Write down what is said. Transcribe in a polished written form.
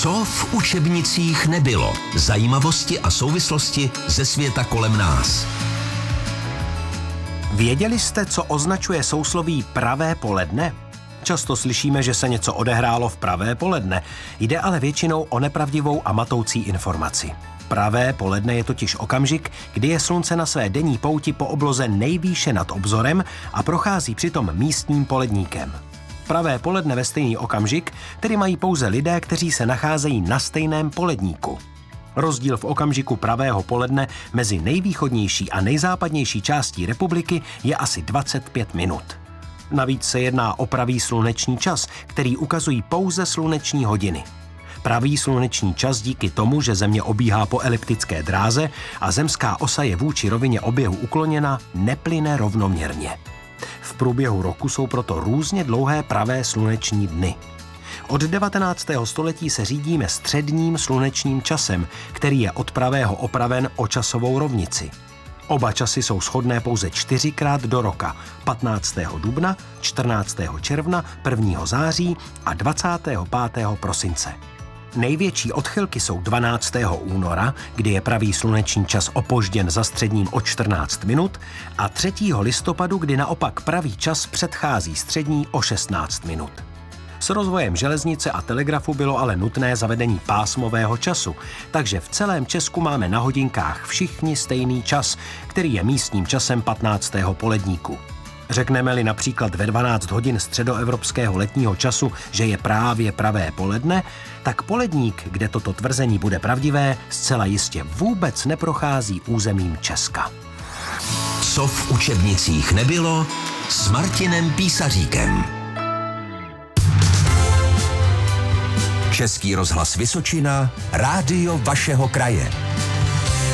Co v učebnicích nebylo? Zajímavosti a souvislosti ze světa kolem nás. Věděli jste, co označuje sousloví pravé poledne? Často slyšíme, že se něco odehrálo v pravé poledne. Jde ale většinou o nepravdivou a matoucí informaci. Pravé poledne je totiž okamžik, kdy je slunce na své denní pouti po obloze nejvýše nad obzorem a prochází přitom místním poledníkem. Pravé poledne ve stejný okamžik tedy mají pouze lidé, kteří se nacházejí na stejném poledníku. Rozdíl v okamžiku pravého poledne mezi nejvýchodnější a nejzápadnější částí republiky je asi 25 minut. Navíc se jedná o pravý sluneční čas, který ukazují pouze sluneční hodiny. Pravý sluneční čas díky tomu, že Země obíhá po eliptické dráze a zemská osa je vůči rovině oběhu ukloněna, neplyne rovnoměrně. V průběhu roku jsou proto různě dlouhé pravé sluneční dny. Od 19. století se řídíme středním slunečním časem, který je od pravého opraven o časovou rovnici. Oba časy jsou shodné pouze 4krát do roka, 15. dubna, 14. června, 1. září a 25. prosince. Největší odchylky jsou 12. února, kdy je pravý sluneční čas opožděn za středním o 14 minut, a 3. listopadu, kdy naopak pravý čas předchází střední o 16 minut. S rozvojem železnice a telegrafu bylo ale nutné zavedení pásmového času, takže v celém Česku máme na hodinkách všichni stejný čas, který je místním časem 15. poledníku. Řekneme-li například ve 12 hodin středoevropského letního času, že je právě pravé poledne, tak poledník, kde toto tvrzení bude pravdivé, zcela jistě vůbec neprochází územím Česka. Co v učebnicích nebylo s Martinem Písaříkem. Český rozhlas Vysočina, rádio vašeho kraje.